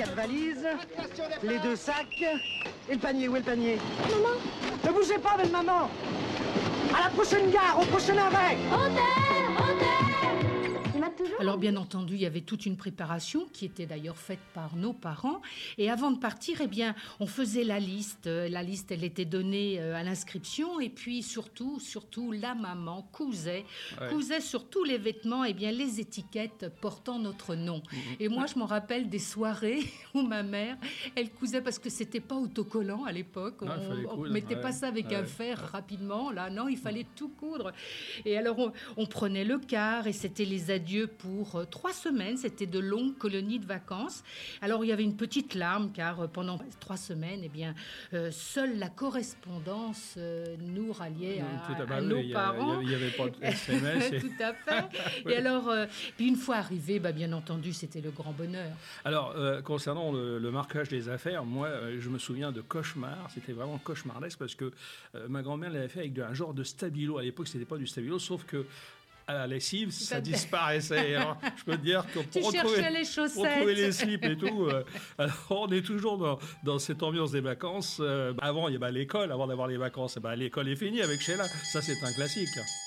4 valises, les 2 sacs et le panier. Où est le panier? Maman. Ne bougez pas, belle maman. À la prochaine gare, au prochain arrêt. Alors bien entendu, il y avait toute une préparation qui était d'ailleurs faite par nos parents. Et avant de partir, eh bien, on faisait la liste. La liste, elle était donnée à l'inscription. Et puis surtout, la maman cousait sur tous les vêtements, eh bien, les étiquettes portant notre nom. Et moi, je m'en rappelle des soirées où ma mère, elle cousait parce que c'était pas autocollant à l'époque. On mettait pas ça avec un fer rapidement. Là, non, il fallait tout coudre. Et alors, on prenait le car et c'était les adieux pour 3 semaines. C'était de longues colonies de vacances. Alors, il y avait une petite larme, car pendant 3 semaines, eh bien, seule la correspondance nous ralliait à nos parents. Il n'y avait pas de SMS. Tout à fait. Oui. Et alors, puis une fois arrivé, bien entendu, c'était le grand bonheur. Alors, concernant le marquage des affaires, moi, je me souviens de cauchemars. C'était vraiment cauchemardesque parce que ma grand-mère l'avait fait avec un genre de stabilo. À l'époque, ce n'était pas du stabilo, sauf que à la lessive, ça disparaissait. Hein. Je peux te dire que pour retrouver les slips et tout, alors on est toujours dans cette ambiance des vacances. Avant, il y a l'école, avant d'avoir les vacances. L'école est finie avec Sheila. Ça, c'est un classique.